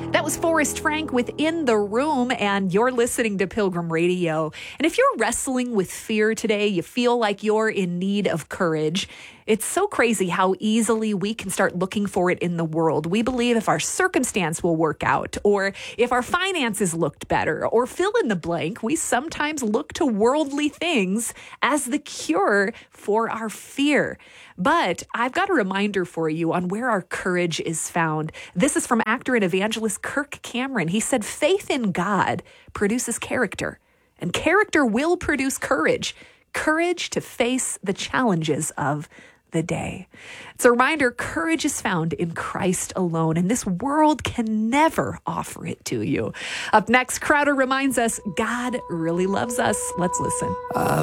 That was Forrest Frank with In the Room, and you're listening to Pilgrim Radio. And if you're wrestling with fear today, you feel like you're in need of courage, it's so crazy how easily we can start looking for it in the world. We believe if our circumstance will work out, or if our finances looked better, or fill in the blank, we sometimes look to worldly things as the cure for our fear. But I've got a reminder for you on where our courage is found. This is from actor and evangelist Kirk Cameron. He said, faith in God produces character, and character will produce courage. Courage to face the challenges of the day. It's a reminder, courage is found in Christ alone, and this world can never offer it to you. Up next, Crowder reminds us God really loves us. Let's listen.